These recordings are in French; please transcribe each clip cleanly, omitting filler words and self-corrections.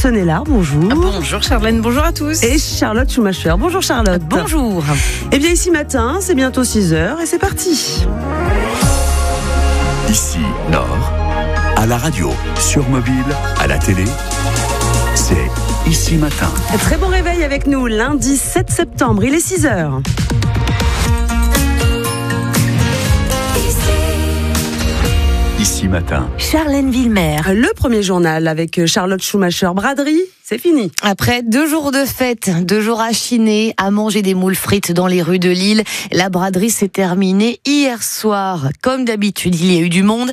Sonnellard, bonjour. Bonjour Charlène, bonjour à tous. Et Charlotte Schumacher, bonjour Charlotte. Bonjour. Eh bien ici matin, c'est bientôt 6h et c'est parti. Ici, Nord, à la radio, sur mobile, à la télé, c'est Ici Matin. Très bon réveil avec nous, lundi 7 septembre, il est 6h. Ici Matin. Charlène Villemer. Le premier journal avec Charlotte Schumacher. Braderie, c'est fini. Après 2 jours de fête, 2 jours à chiner, à manger des moules frites dans les rues de Lille, la braderie s'est terminée hier soir. Comme d'habitude, il y a eu du monde,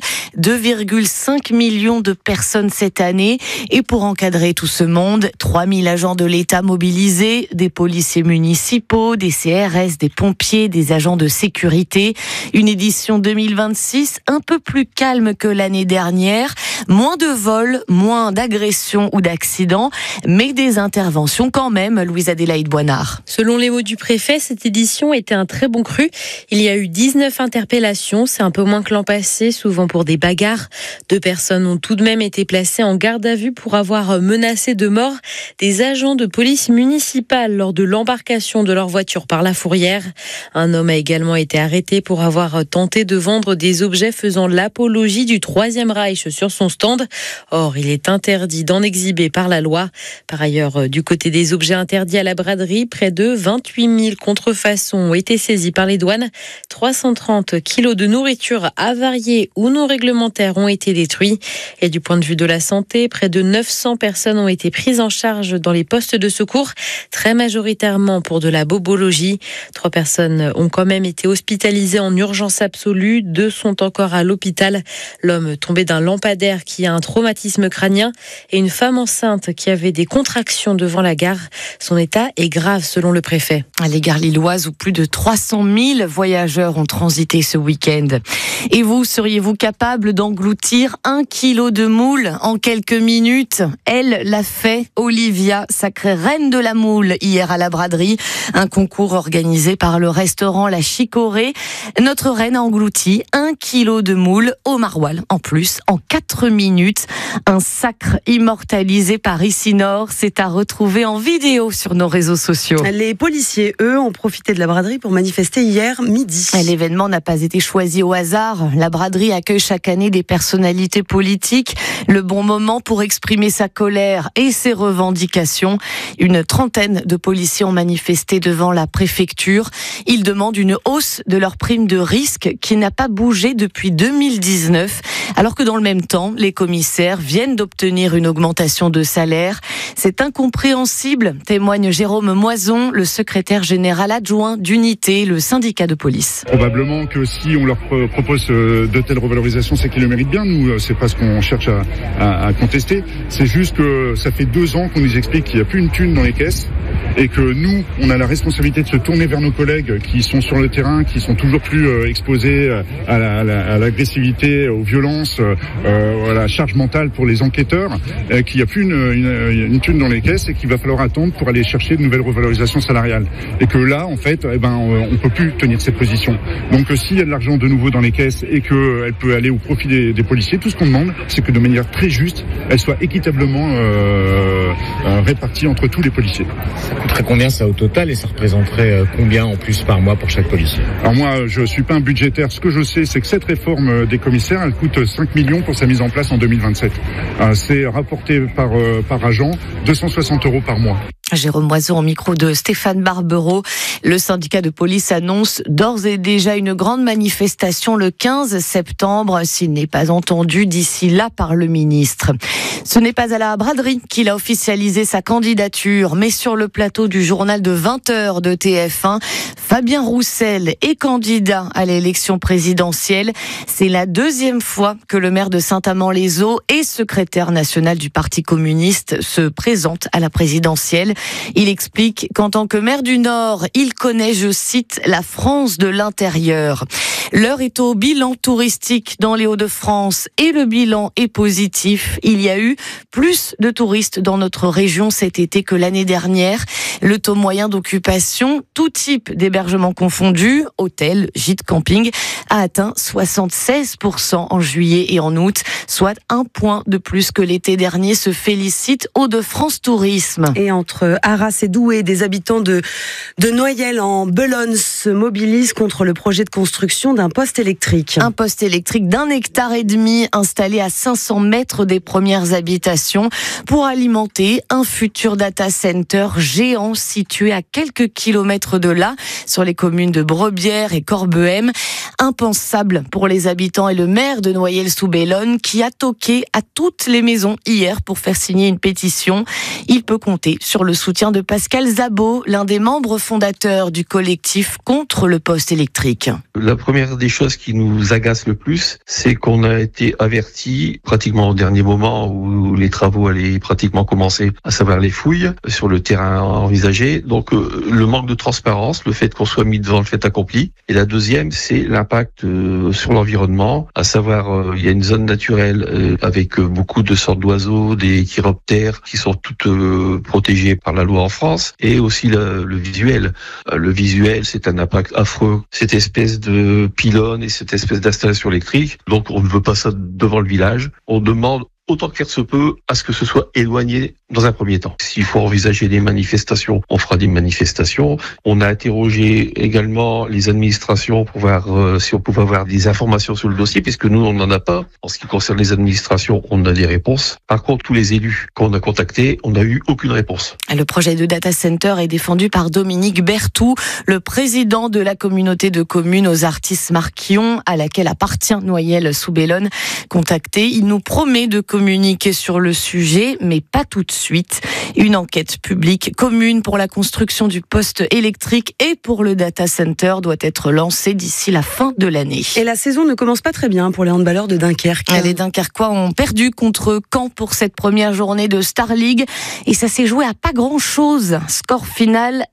2,5 millions de personnes cette année. Et pour encadrer tout ce monde, 3000 agents de l'État mobilisés, des policiers municipaux, des CRS, des pompiers, des agents de sécurité. Une édition 2026 un peu plus calme que l'année dernière. Moins de vols, moins d'agressions ou d'accidents, mais des interventions quand même, Louise-Adélaïde Boinard. Selon les mots du préfet, cette édition était un très bon cru. Il y a eu 19 interpellations, c'est un peu moins que l'an passé, souvent pour des bagarres. 2 personnes ont tout de même été placées en garde à vue pour avoir menacé de mort des agents de police municipale lors de l'embarcation de leur voiture par la fourrière. Un homme a également été arrêté pour avoir tenté de vendre des objets faisant l'apologie du Troisième Reich sur son stand. Or, il est interdit d'en exhiber par la loi. Par ailleurs, du côté des objets interdits à la braderie, près de 28 000 contrefaçons ont été saisis par les douanes. 330 kilos de nourriture avariée ou non réglementaire ont été détruits. Et du point de vue de la santé, près de 900 personnes ont été prises en charge dans les postes de secours, très majoritairement pour de la bobologie. 3 personnes ont quand même été hospitalisées en urgence absolue. 2 sont encore à l'hôpital. L'homme tombé d'un lampadaire qui a un traumatisme crânien et une femme enceinte qui avait des contractions devant la gare. Son état est grave selon le préfet. Les gares lilloises où plus de 300 000 voyageurs ont transité ce week-end. Et vous, seriez-vous capable d'engloutir 1 kilo de moule en quelques minutes? Elle l'a fait, Olivia, sacrée reine de la moule, hier à la braderie. Un concours organisé par le restaurant La Chicorée. Notre reine a englouti 1 kilo de moule au maroilles. En plus, en 4 minutes, un sacre immortalisé par Ici Nord, c'est à retrouver en vidéo sur nos réseaux sociaux. Les policiers, eux, ont profité de la braderie pour manifester hier midi. L'événement n'a pas été choisi au hasard. La braderie accueille chaque année des personnalités politiques. Le bon moment pour exprimer sa colère et ses revendications. Une trentaine de policiers ont manifesté devant la préfecture. Ils demandent une hausse de leur prime de risque qui n'a pas bougé depuis 2019. Alors que dans le même temps, les commissaires viennent d'obtenir une augmentation de salaire. C'est incompréhensible, témoigne Jérôme Moison, le secrétaire général adjoint d'Unité, le syndicat de police. Probablement que si on leur propose de telles revalorisations, c'est qu'ils le méritent bien. Nous, c'est pas ce qu'on cherche à contester. C'est juste que ça fait 2 ans qu'on nous explique qu'il n'y a plus une thune dans les caisses et que nous, on a la responsabilité de se tourner vers nos collègues qui sont sur le terrain, qui sont toujours plus exposés à l'agressivité, aux violences, à la charge mentale pour les enquêteurs, qu'il n'y a plus une thune dans les caisses et qu'il va falloir attendre pour aller chercher de nouvelles revalorisations salariales. Et que là, en fait, on peut plus tenir cette position. Donc s'il y a de l'argent de nouveau dans les caisses et qu'elle peut aller au profit des policiers, tout ce qu'on demande, c'est que de manière très juste, elle soit équitablement répartie entre tous les policiers. Ça coûterait combien ça au total et ça représenterait combien en plus par mois pour chaque policier? Alors moi, je suis pas un budgétaire. Ce que je sais, c'est que cette réforme des commissaires, elle coûte 5 millions pour sa mise en place en 2027. C'est rapporté par agent 260 € par mois. Jérôme Moison au micro de Stéphane Barbereau. Le syndicat de police annonce d'ores et déjà une grande manifestation le 15 septembre s'il n'est pas entendu d'ici là par le ministre. Ce n'est pas à la braderie qu'il a officialisé sa candidature, mais sur le plateau du journal de 20h de TF1, Fabien Roussel est candidat à l'élection présidentielle. C'est la 2e fois que le maire de Saint-Amand-les-Eaux et secrétaire national du Parti communiste se présente à la présidentielle. Il explique qu'en tant que maire du Nord, il connaît, je cite, la France de l'intérieur. L'heure est au bilan touristique dans les Hauts-de-France et le bilan est positif. Il y a eu plus de touristes dans notre région cet été que l'année dernière. Le taux moyen d'occupation, tout type d'hébergement confondu, hôtel, gîte, camping, a atteint 76% en juillet et en août, soit 1 point de plus que l'été dernier, se félicite Hauts-de-France Tourisme. Et entre Arras et Douai, des habitants de Noyelles en Belonne se mobilisent contre le projet de construction d'un poste électrique. Un poste électrique d'1,5 hectare installé à 500 mètres des premières habitations pour alimenter un futur data center géant situé à quelques kilomètres de là, sur les communes de Brebières et Corbehem. Impensable pour les habitants et le maire de Noyelles-sous-Bellone qui a toqué à toutes les maisons hier pour faire signer une pétition. Il peut compter sur le soutien de Pascal Zabot, l'un des membres fondateurs du collectif contre le poste électrique. La première des choses qui nous agace le plus, c'est qu'on a été averti pratiquement au dernier moment où les travaux allaient pratiquement commencer, à savoir les fouilles sur le terrain envisagé. Donc le manque de transparence, le fait qu'on soit mis devant le fait accompli. Et la deuxième, c'est l'impact sur l'environnement, à savoir il y a une zone naturelle avec beaucoup de sortes d'oiseaux, des chiroptères qui sont toutes protégées par la loi en France, et aussi le visuel. Le visuel, c'est un impact affreux. Cette espèce de pylône et cette espèce d'installation électrique, donc on ne veut pas ça devant le village. On demande autant que faire se peut à ce que ce soit éloigné dans un premier temps. S'il faut envisager des manifestations, on fera des manifestations. On a interrogé également les administrations pour voir si on pouvait avoir des informations sur le dossier, puisque nous, on n'en a pas. En ce qui concerne les administrations, on a des réponses. Par contre, tous les élus qu'on a contactés, on n'a eu aucune réponse. Le projet de data center est défendu par Dominique Berthoud, le président de la communauté de communes aux Artis-Marquion, à laquelle appartient Noyelles-sous-Bellone. Contacté, il nous promet de communiquer sur le sujet, mais pas tout de suite. Une enquête publique commune pour la construction du poste électrique et pour le data center doit être lancée d'ici la fin de l'année. Et la saison ne commence pas très bien pour les handballeurs de Dunkerque. Les Dunkerquois ont perdu contre Caen pour cette première journée de Star League et ça s'est joué à pas grand-chose. Score final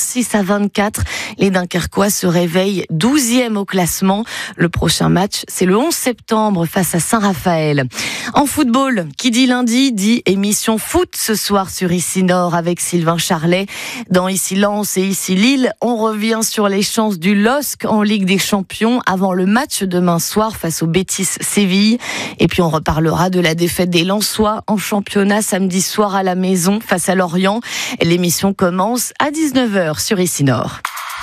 26-24. Les Dunkerquois se réveillent 12e au classement. Le prochain match, c'est le 11 septembre face à Saint-Raphaël. En football, qui dit lundi, dit émission foot ce soir sur Ici Nord avec Sylvain Charlet. Dans Ici Lens et Ici Lille, on revient sur les chances du LOSC en Ligue des Champions avant le match demain soir face au Betis Séville. Et puis on reparlera de la défaite des Lensois en championnat samedi soir à la maison face à Lorient. L'émission commence à 19h sur Ici Nord.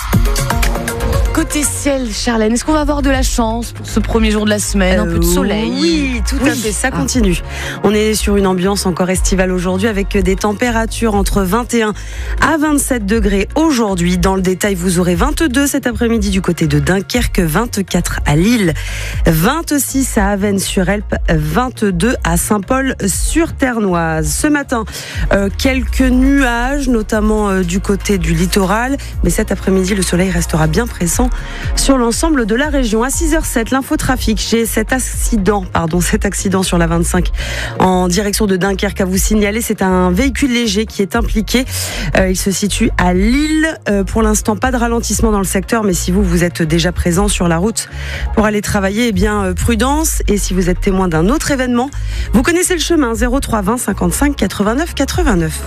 Côté ciel, Charlène, est-ce qu'on va avoir de la chance pour ce premier jour de la semaine? Un peu de soleil? Oui, tout à fait, ça continue. On est sur une ambiance encore estivale aujourd'hui avec des températures entre 21 à 27 degrés aujourd'hui. Dans le détail, vous aurez 22 cet après-midi du côté de Dunkerque, 24 à Lille, 26 à Avesnes-sur-Helpe, 22 à Saint-Paul-sur-Ternoise. Ce matin, quelques nuages, notamment du côté du littoral, mais cet après-midi, le soleil restera bien présent sur l'ensemble de la région. À 6h07, l'infotrafic, j'ai cet accident sur la 25 en direction de Dunkerque à vous signaler. C'est un véhicule léger qui est impliqué. Il se situe à Lille. Pour l'instant, pas de ralentissement dans le secteur, mais si vous êtes déjà présent sur la route pour aller travailler, eh bien, prudence. Et si vous êtes témoin d'un autre événement, vous connaissez le chemin, 03 20 55 89 89.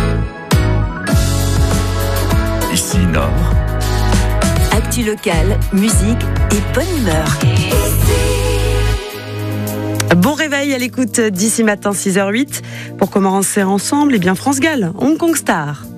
Ici Nord. Actu locale, musique et bonne humeur. Bon réveil à l'écoute d'ici matin 6h08 pour commencer ensemble, eh bien France Gall, Hong Kong Star.